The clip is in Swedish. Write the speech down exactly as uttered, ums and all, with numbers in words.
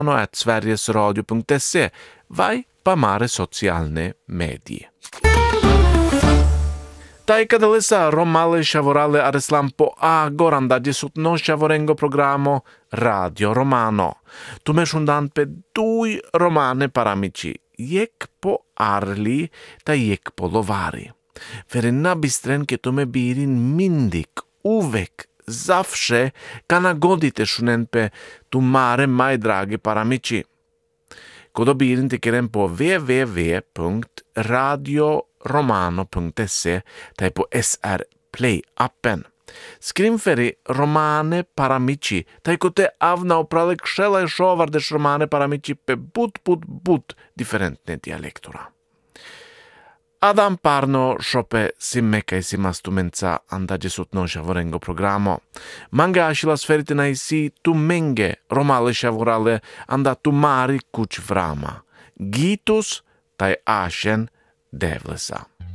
at sverigesradio punkt se vai pamare socialne medie. Tai kadalisa romale shavorale areslam po agora andagi sut no shavorengo programo Radio Romano. Tu me shundan pe dui romane paramici, jek po arli ta jek po lovari. Ferenna bistren ke tu me birin mindik, uvek, zawsze kana godite shunen pe tu mare mai dragi paramici. Kodo birin ti keren po w w w punkt radio romano punkt se tai po S R Play appen. Skrimferi romane paramici tai kote avna oprale kshela shovardesh romane paramici pe but but but differentne dialektora. Adam parno shope simmeka i simastumenca andage sutno shavorengo programo. Manga ashila sferite na isi tu menge romale shavorale anda tu mari kuch vrama. Gitus tai ashen devlesa.